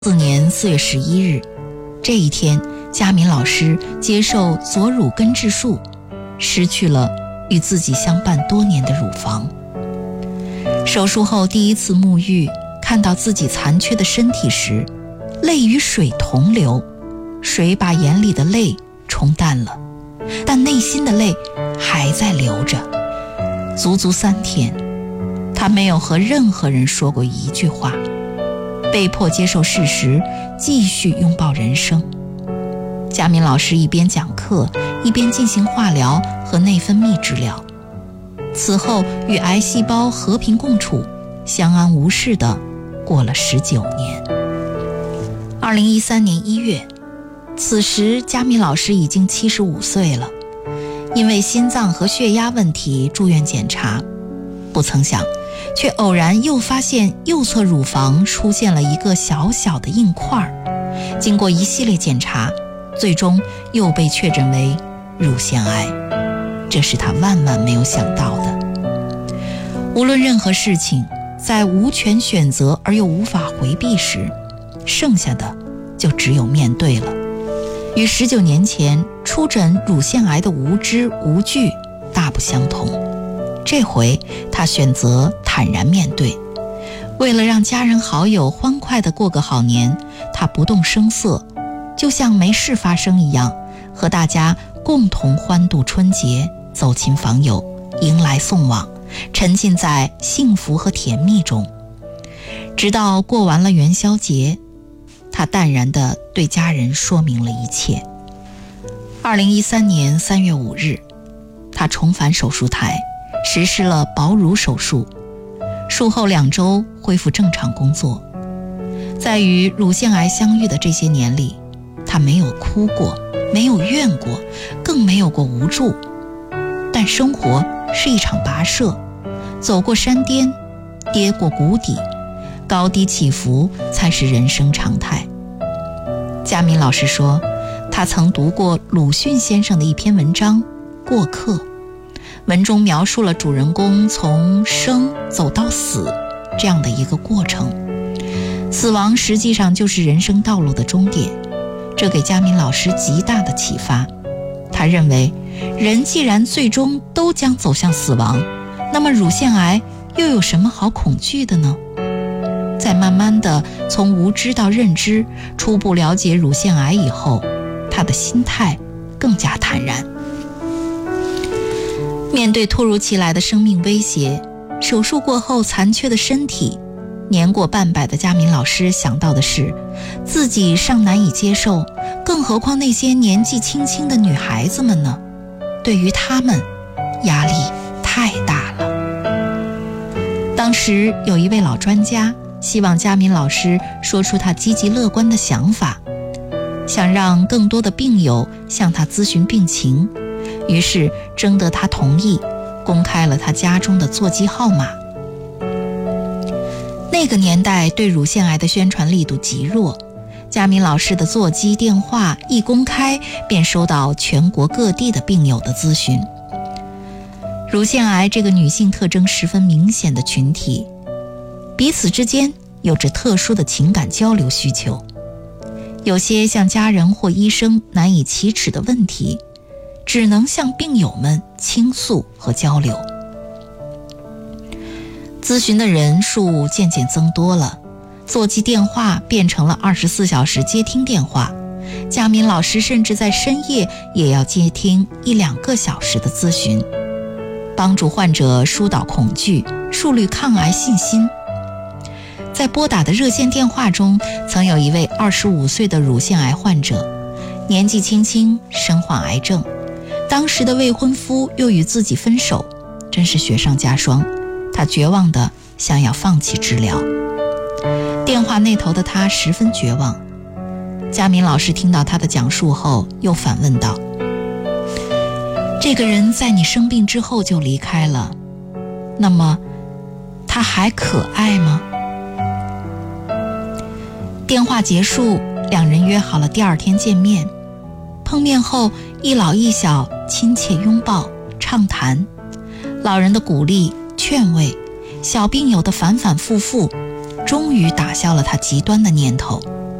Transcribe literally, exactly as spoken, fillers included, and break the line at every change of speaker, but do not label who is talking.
四年四月十一日，这一天，佳敏老师接受左乳根治术，失去了与自己相伴多年的乳房。手术后第一次沐浴，看到自己残缺的身体时，泪与水同流，水把眼里的泪冲淡了，但内心的泪还在流着。足足三天，他没有和任何人说过一句话，被迫接受事实，继续拥抱人生。佳敏老师一边讲课，一边进行化疗和内分泌治疗。此后与癌细胞和平共处，相安无事地过了十九年。二零一三年一月，此时佳敏老师已经七十五岁了，因为心脏和血压问题住院检查，不曾想却偶然又发现右侧乳房出现了一个小小的硬块，经过一系列检查，最终又被确诊为乳腺癌。这是他万万没有想到的。无论任何事情，在无权选择而又无法回避时，剩下的就只有面对了。与十九年前出诊乳腺癌的无知无惧大不相同，这回他选择坦然面对。为了让家人好友欢快地过个好年，他不动声色，就像没事发生一样，和大家共同欢度春节，走亲访友，迎来送往，沉浸在幸福和甜蜜中。直到过完了元宵节，他淡然地对家人说明了一切。二零一三年三月五日，他重返手术台，实施了保乳手术，术后两周恢复正常工作。在与乳腺癌相遇的这些年里，他没有哭过，没有怨过，更没有过无助。但生活是一场跋涉，走过山巅，跌过谷底，高低起伏才是人生常态。佳敏老师说，他曾读过鲁迅先生的一篇文章《过客》，文中描述了主人公从生走到死这样的一个过程。死亡实际上就是人生道路的终点，这给佳敏老师极大的启发。他认为，人既然最终都将走向死亡，那么乳腺癌又有什么好恐惧的呢？在慢慢的从无知到认知，初步了解乳腺癌以后，他的心态更加坦然。面对突如其来的生命威胁，手术过后残缺的身体，年过半百的佳敏老师想到的是，自己尚难以接受，更何况那些年纪轻轻的女孩子们呢？对于她们，压力太大了。当时有一位老专家希望佳敏老师说出他积极乐观的想法，想让更多的病友向他咨询病情，于是征得他同意，公开了他家中的座机号码。那个年代对乳腺癌的宣传力度极弱，佳敏老师的座机电话一公开，便收到全国各地的病友的咨询。乳腺癌这个女性特征十分明显的群体，彼此之间有着特殊的情感交流需求，有些向家人或医生难以启齿的问题，只能向病友们倾诉和交流。咨询的人数渐渐增多了，座机电话变成了二十四小时接听电话，佳敏老师甚至在深夜也要接听一两个小时的咨询，帮助患者疏导恐惧，树立抗癌信心。在拨打的热线电话中，曾有一位二十五岁的乳腺癌患者，年纪轻轻身患癌症，当时的未婚夫又与自己分手，真是雪上加霜。他绝望地想要放弃治疗。电话那头的他十分绝望。佳敏老师听到他的讲述后，又反问道：这个人在你生病之后就离开了，那么他还可爱吗？电话结束，两人约好了第二天见面。碰面后，一老一小亲切拥抱畅谈，老人的鼓励劝慰，小病友的反反复复，终于打消了他极端的念头。